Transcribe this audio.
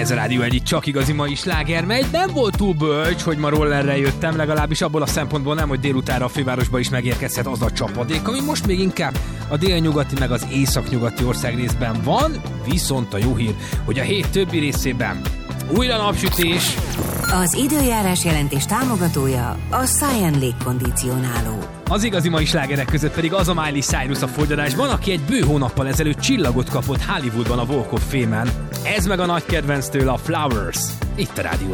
Ez a Rádió egyik csak igazi mai sláger megy. Nem volt túl bölcs, hogy ma rollerrel jöttem, legalábbis abból a szempontból nem, hogy délutánra a fővárosba is megérkezhet az a csapadék, ami most még inkább a délnyugati meg az északnyugati országrészben van, viszont a jó hír, hogy a hét többi részében újra napsütés. Az időjárás jelentés támogatója a Science légkondicionáló. Az igazi mai slágerek között pedig az a Miley Cyrus a fogyadásban, aki egy bő hónappal ezelőtt csillagot kapott Hollywoodban a Walk of Fame-en. Ez meg a nagy kedvenc tőle, a Flowers. Itt a Rádió